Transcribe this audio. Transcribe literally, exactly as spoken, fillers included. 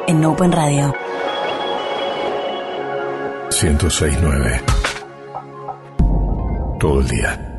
en Open Radio. ciento seis punto nueve. Todo el día.